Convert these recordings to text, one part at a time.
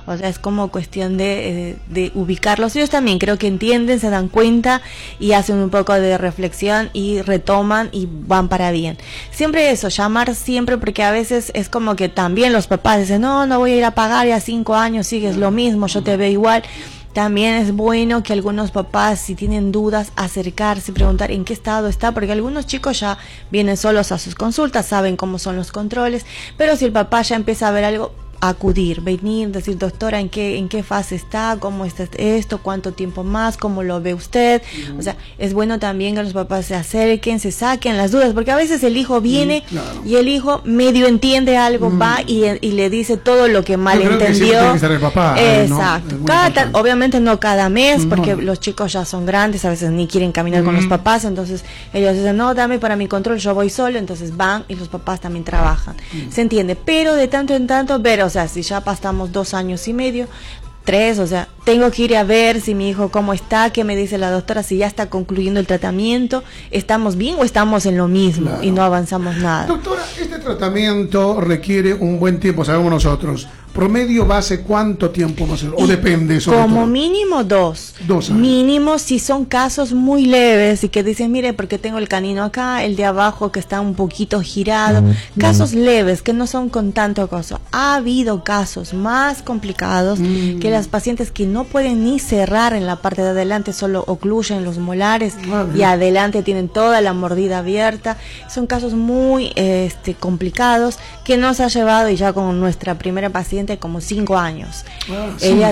O sea, es como cuestión de ubicarlos. Ellos también creo que entienden, se dan cuenta y hacen un poco de reflexión y retoman y van para bien. Siempre eso, llamar siempre, porque a veces es como que también los papás dicen, no voy a ir a pagar, ya 5 años sigues lo mismo, yo te veo igual. También es bueno que algunos papás, si tienen dudas, acercarse, preguntar en qué estado está, porque algunos chicos ya vienen solos a sus consultas, saben cómo son los controles, pero si el papá ya empieza a ver algo, acudir, venir, decir, doctora, ¿en qué fase está? ¿Cómo está esto? ¿Cuánto tiempo más? ¿Cómo lo ve usted? O sea, es bueno también que los papás se acerquen, se saquen las dudas, porque a veces el hijo viene y el hijo medio entiende algo, va y le dice todo lo que mal entendió. Tiene que ser el papá, exacto. ¿No? Obviamente no cada mes, porque los chicos ya son grandes, a veces ni quieren caminar con los papás, entonces ellos dicen, no, dame para mi control, yo voy solo, entonces van y los papás también trabajan. Se entiende, pero de tanto en tanto ver, o sea, si ya pasamos 2 años y medio, 3, o sea, tengo que ir a ver si mi hijo cómo está, qué me dice la doctora, si ya está concluyendo el tratamiento, ¿estamos bien o estamos en lo mismo y no avanzamos nada? Doctora, este tratamiento requiere un buen tiempo, sabemos nosotros. ¿Promedio base cuánto tiempo más o menos? ¿O depende? Como mínimo 2. 2 años. Mínimo si son casos muy leves y que dicen, mire, porque tengo el canino acá, el de abajo que está un poquito girado. Casos leves que no son con tanto acoso. Ha habido casos más complicados que las pacientes que no pueden ni cerrar en la parte de adelante, solo ocluyen los molares y adelante tienen toda la mordida abierta. Son casos muy complicados que nos ha llevado, y ya con nuestra primera paciente, como 5 años. Ella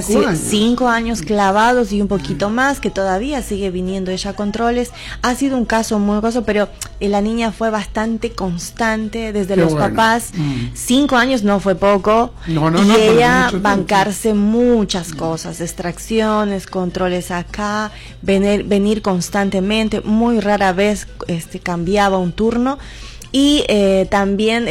5 años clavados y un poquito más, que todavía sigue viniendo ella a controles. Ha sido un caso muy gozo, pero la niña fue bastante constante desde los papás. 5 años no fue poco. Y ella bancarse muchas cosas, extracciones, controles acá, venir constantemente, muy rara vez cambiaba un turno. Y también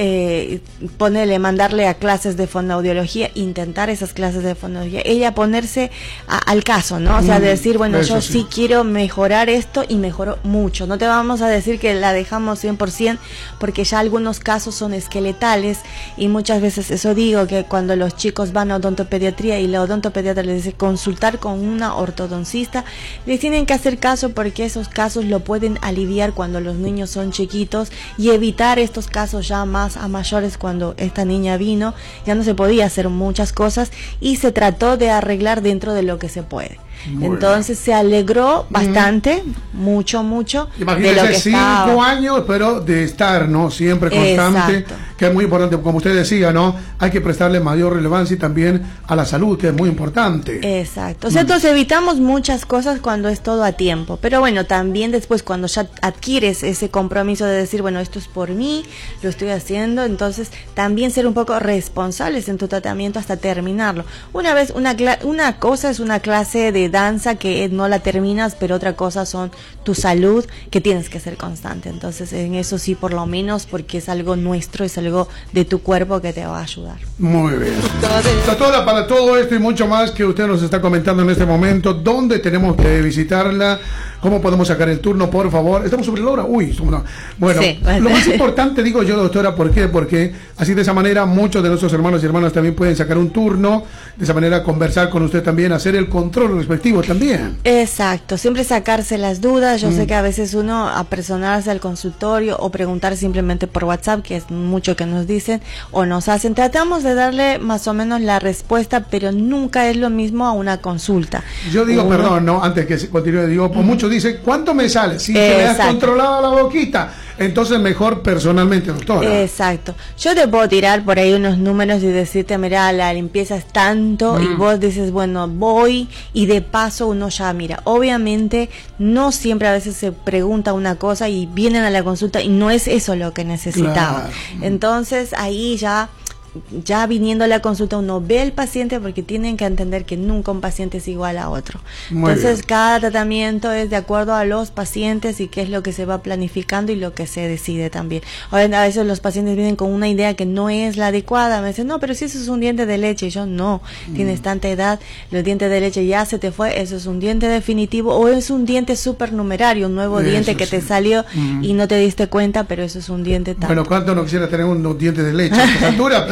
mandarle a clases de fonoaudiología, intentar esas clases de fonoaudiología, ella ponerse al caso, ¿no? O sea, decir, bueno, yo sí quiero mejorar esto, y mejoró mucho. No te vamos a decir que la dejamos 100%, porque ya algunos casos son esqueletales, y muchas veces eso digo, que cuando los chicos van a odontopediatría y la odontopediatra les dice consultar con una ortodoncista, les tienen que hacer caso, porque esos casos lo pueden aliviar cuando los niños son chiquitos, y evitar estos casos ya más a mayores. Cuando esta niña vino ya no se podía hacer muchas cosas y se trató de arreglar dentro de lo que se puede. Entonces se alegró bastante, mucho Imagínese, de lo que 5 años, pero de estar, ¿no? Siempre constante. Exacto. Que es muy importante, como usted decía, ¿no? Hay que prestarle mayor relevancia y también a la salud, que es muy importante. Exacto. O sea, entonces evitamos muchas cosas cuando es todo a tiempo, pero bueno, también después cuando ya adquieres ese compromiso de decir, bueno, esto es por mí, lo estoy haciendo, entonces también ser un poco responsables en tu tratamiento hasta terminarlo. Una vez, una cosa es una clase de danza que no la terminas, pero otra cosa son tu salud, que tienes que ser constante. Entonces en eso sí, por lo menos, porque es algo nuestro, es algo de tu cuerpo que te va a ayudar. Muy bien. Doctora, para todo esto y mucho más que usted nos está comentando en este momento, ¿dónde tenemos que visitarla? ¿Cómo podemos sacar el turno, por favor? ¿Estamos sobre la hora? Bueno, sí, lo más importante, digo yo, doctora, ¿por qué? Porque así de esa manera muchos de nuestros hermanos y hermanas también pueden sacar un turno, de esa manera conversar con usted también, hacer el control respectivo también. Exacto, siempre sacarse las dudas. Yo sé que a veces uno apersonarse al consultorio o preguntar simplemente por WhatsApp, que es mucho que nos dicen o nos hacen, tratamos de darle más o menos la respuesta, pero nunca es lo mismo a una consulta. Yo digo, perdón, no, antes que continúe, digo, pues muchos dicen, ¿cuánto me sale? Si me has controlado la boquita, entonces mejor personalmente, doctora. Exacto. Yo te puedo tirar por ahí unos números y decirte, mira, la limpieza es tanto, y vos dices, bueno, voy, y de paso uno ya mira. Obviamente no siempre, a veces se pregunta una cosa y vienen a la consulta y no es eso lo que necesitaban. Claro. Entonces ahí ya viniendo a la consulta uno ve al paciente, porque tienen que entender que nunca un paciente es igual a otro. Entonces cada tratamiento es de acuerdo a los pacientes y qué es lo que se va planificando y lo que se decide también. A veces los pacientes vienen con una idea que no es la adecuada, me dicen, no, pero si eso es un diente de leche, y yo, no, tienes tanta edad, los dientes de leche ya se te fue, eso es un diente definitivo, o es un diente supernumerario, un nuevo diente que te salió y no te diste cuenta, pero eso es un diente tan... Bueno, ¿cuánto no quisiera tener unos dientes de leche a esta altura? Pero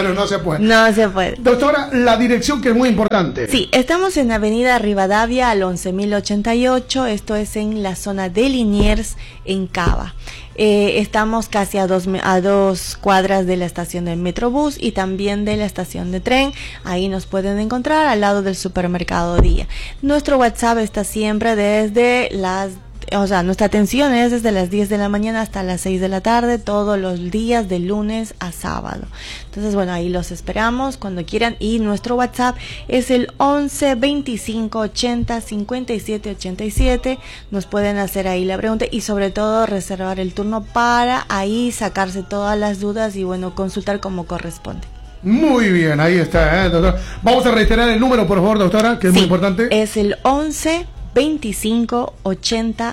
pero no se puede. No se puede. Doctora, la dirección que es muy importante. Sí, estamos en Avenida Rivadavia al 11.088, esto es en la zona de Liniers, en Cava. Estamos casi a dos cuadras de la estación del Metrobús y también de la estación de tren. Ahí nos pueden encontrar al lado del supermercado Día. Nuestro WhatsApp está siempre desde nuestra atención es desde las 10 de la mañana hasta las 6 de la tarde, todos los días de lunes a sábado. Entonces, bueno, ahí los esperamos cuando quieran y nuestro WhatsApp es el 11 25 80 57 87. Nos pueden hacer ahí la pregunta y sobre todo reservar el turno para ahí sacarse todas las dudas y bueno, consultar como corresponde. Muy bien, ahí está, doctora. Vamos a reiterar el número, por favor, doctora, que es muy importante. Es el 11 25 80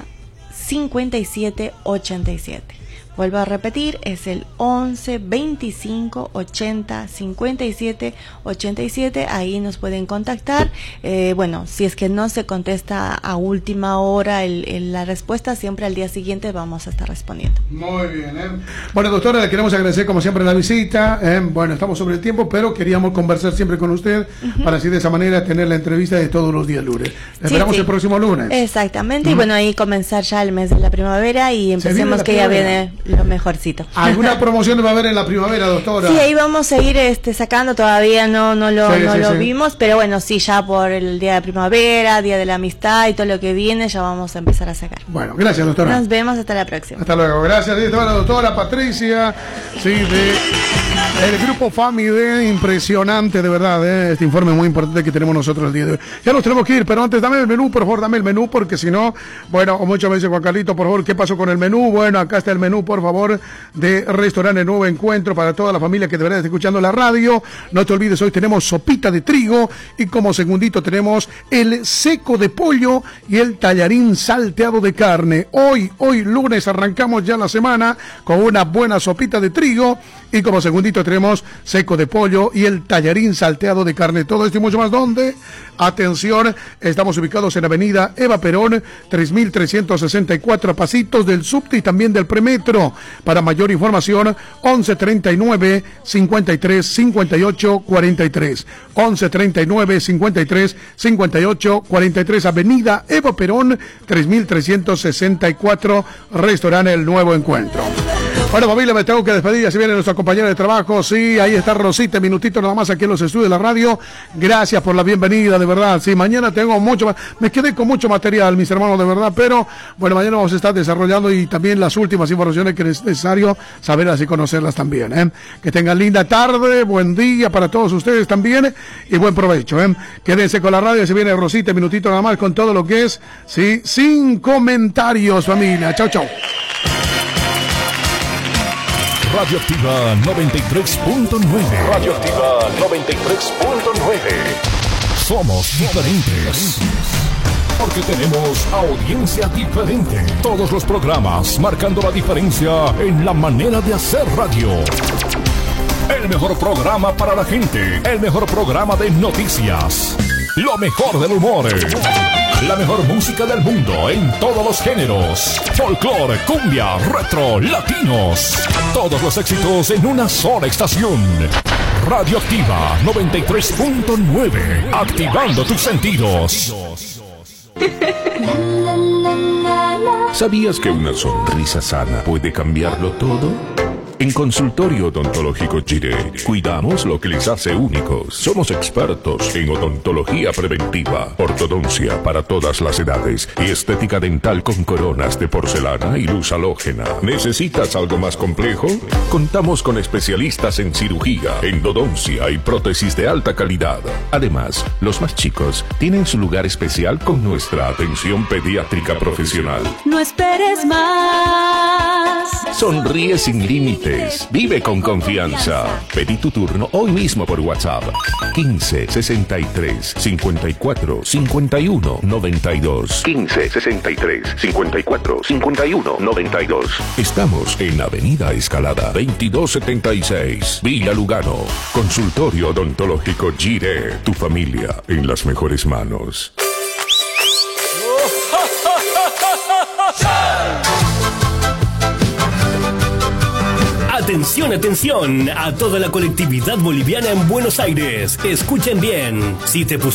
57 87. Vuelvo a repetir, es el 11 25 80 57 87. Ahí nos pueden contactar. Bueno, si es que no se contesta a última hora la respuesta, siempre al día siguiente vamos a estar respondiendo. Muy bien. Bueno, doctora, le queremos agradecer como siempre la visita. Bueno, estamos sobre el tiempo, pero queríamos conversar siempre con usted para así de esa manera tener la entrevista de todos los días lunes. Esperamos el próximo lunes. Exactamente. Y bueno, ahí comenzar ya el mes de la primavera y empecemos que ya viene lo mejorcito. ¿Alguna promoción va a haber en la primavera, doctora? Sí, ahí vamos a ir sacando, todavía no lo vimos, pero bueno, sí, ya por el día de primavera, día de la amistad y todo lo que viene, ya vamos a empezar a sacar. Bueno, gracias, doctora. Nos vemos hasta la próxima. Hasta luego, gracias. Esta la doctora Patricia, sí, el grupo Famide, impresionante, de verdad, este informe muy importante que tenemos nosotros el día de hoy. Ya nos tenemos que ir, pero antes dame el menú, por favor, dame el menú, porque si no, bueno, muchas veces Juan Carlito, por favor, ¿qué pasó con el menú? Bueno, acá está el menú, por favor, de Restaurante Nuevo Encuentro para toda la familia que de verdad está escuchando la radio. No te olvides, hoy tenemos sopita de trigo y como segundito tenemos el seco de pollo y el tallarín salteado de carne. Hoy lunes arrancamos ya la semana con una buena sopita de trigo y como segundito tenemos seco de pollo y el tallarín salteado de carne. Todo esto y mucho más, ¿dónde? Atención, estamos ubicados en Avenida Eva Perón, 3364, pasitos del subte y también del premetro. Para mayor información, 1139 53 58 43. 1139 53 58 43, Avenida Eva Perón, 3364, Restaurante El Nuevo Encuentro. Bueno, familia, me tengo que despedir, ya se viene nuestra compañera de trabajo, sí, ahí está Rosita, minutito nada más aquí en los estudios de la radio. Gracias por la bienvenida, de verdad, sí, mañana tengo mucho más, me quedé con mucho material, mis hermanos, de verdad, pero bueno, mañana vamos a estar desarrollando y también las últimas informaciones que es necesario saberlas y conocerlas también, Que tengan linda tarde, buen día para todos ustedes también y buen provecho, Quédense con la radio, se viene Rosita, minutito nada más con todo lo que es, sí, sin comentarios, familia, chao, chao. Radioactiva 93.9. Radioactiva 93.9. Somos diferentes. Porque tenemos audiencia diferente. Todos los programas marcando la diferencia en la manera de hacer radio. El mejor programa para la gente. El mejor programa de noticias. Lo mejor del humor. La mejor música del mundo en todos los géneros. Folclore, cumbia, retro, latinos. Todos los éxitos en una sola estación. Radioactiva 93.9. Activando tus sentidos. ¿Sabías que una sonrisa sana puede cambiarlo todo? En Consultorio Odontológico Chile, cuidamos lo que les hace únicos. Somos expertos en odontología preventiva, ortodoncia para todas las edades y estética dental con coronas de porcelana y luz halógena. ¿Necesitas algo más complejo? Contamos con especialistas en cirugía, endodoncia y prótesis de alta calidad. Además, los más chicos tienen su lugar especial con nuestra atención pediátrica profesional. No esperes más. Sonríe sin límites. Vive con confianza. Pedí tu turno hoy mismo por WhatsApp. 15 63 54 51 92. 15 63 54 51 92. Estamos en Avenida Escalada 2276, Villa Lugano. Consultorio Odontológico Gire. Tu familia en las mejores manos. Atención, atención a toda la colectividad boliviana en Buenos Aires. Escuchen bien. Si te